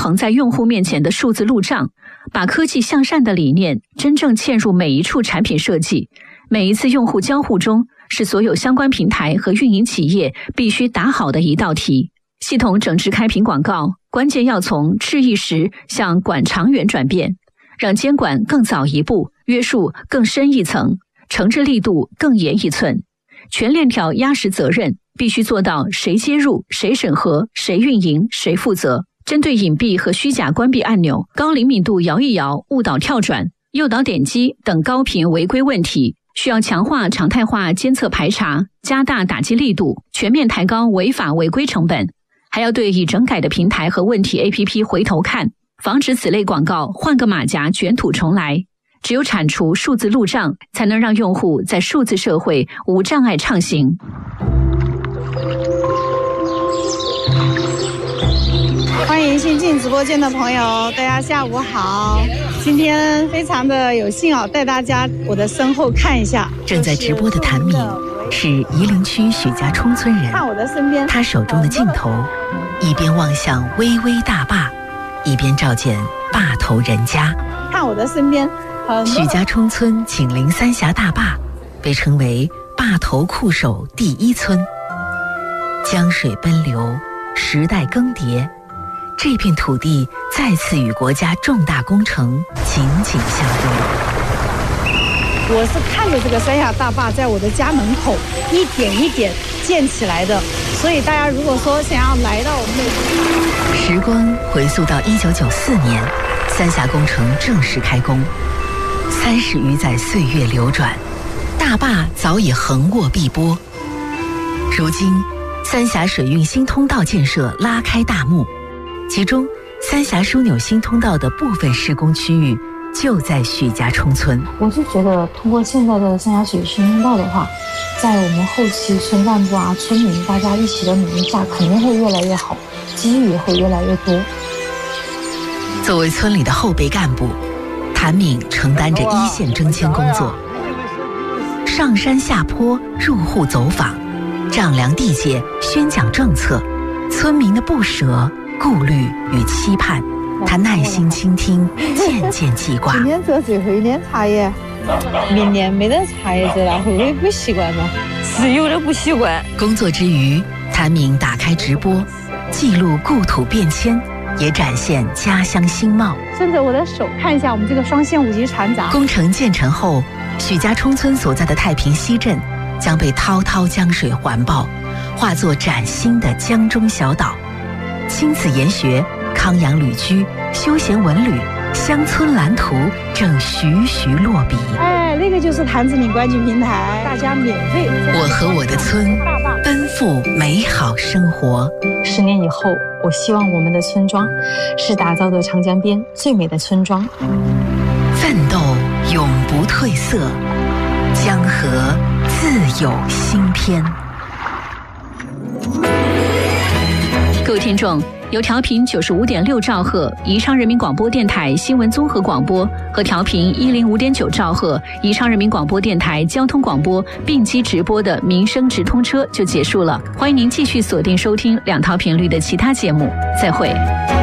呈在用户面前的数字路障，把科技向善的理念真正嵌入每一处产品设计。每一次用户交互中，是所有相关平台和运营企业必须答好的一道题。系统整治开屏广告，关键要从治一时向管长远转变，让监管更早一步，约束更深一层，惩治力度更严一寸。全链条压实责任，必须做到谁接入、谁审核、谁运营、谁负责。针对隐蔽和虚假关闭按钮、高灵敏度摇一摇、误导跳转、诱导点击等高频违规问题，需要强化常态化监测排查，加大打击力度，全面抬高违法违规成本。还要对已整改的平台和问题 APP 回头看，防止此类广告换个马甲卷土重来。只有铲除数字路障，才能让用户在数字社会无障碍畅行。 欢迎新进直播间的朋友，大家下午好。今天非常的有幸带大家我的身后看一下。 正在直播的谭敏是夷陵区许家冲村人， 看我的身边， 他手中的镜头一边望向巍巍大坝，一边照见坝头人家。 看我的身边， 许家冲村紧邻三峡大坝，被称为坝头酷守第一村。江水奔流，时代更迭，这片土地再次与国家重大工程紧紧相拥。 我是看着这个三峡大坝在我的家门口一点一点建起来的，所以大家如果说想要来到我们的时光回溯到1994年，三峡工程正式开工。30余载岁月流转，大坝早已横卧碧波。如今，三峡水运新通道建设拉开大幕，其中三峡枢纽新通道的部分施工区域就在许家冲村。 我就觉得通过现在的三峡水新通道的话，在我们后期村干部村民大家一起的努力下，肯定会越来越好，机遇会越来越多。 作为村里的后备干部，谭敏承担着一线征迁工作，上山下坡，入户走访，丈量地界，宣讲政策，村民的不舍、顾虑与期盼，他耐心倾听，渐渐记挂。 今年这最后一年茶叶，明年没得茶叶子了，会不会不习惯呢？ 是有点不习惯。 工作之余，谭敏打开直播，记录故土变迁，也展现家乡新貌。 顺着我的手看一下我们这个双线5级船闸。 工程建成后，许家冲村所在的太平西镇将被滔滔江水环抱，化作崭新的江中小岛。亲子研学、康养旅居、休闲文旅、乡村蓝图正徐徐落笔。 那个就是谭子岭观景平台，大家免费。 我和我的村奔赴美好生活。 10年以后，我希望我们的村庄是打造的长江边最美的村庄。 奋斗永不褪色，江河自有新篇。 各位听众，由调频95.6兆赫宜昌人民广播电台新闻综合广播和调频105.9兆赫宜昌人民广播电台交通广播并机直播的民生直通车就结束了。欢迎您继续锁定收听两套频率的其他节目，再会。